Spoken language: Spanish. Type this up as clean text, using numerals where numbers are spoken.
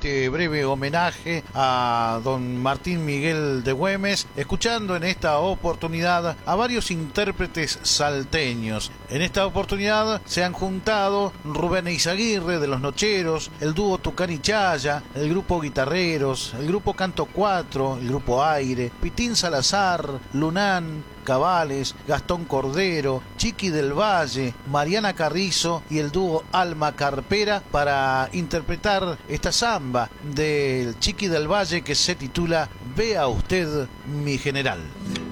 este breve homenaje a don Martín Miguel de Güemes, escuchando en esta oportunidad a varios intérpretes salteños. En esta oportunidad se han juntado Rubén Eizaguirre de Los Nocheros, el dúo Tucán y Chaya, el grupo Guitarreros, el grupo Canto 4, el grupo Aire, Pitín Salazar, Lunán, Cabales, Gastón Cordero, Chiqui del Valle, Mariana Carrizo y el dúo Alma Carpera para interpretar esta samba del Chiqui del Valle que se titula Vea usted mi general.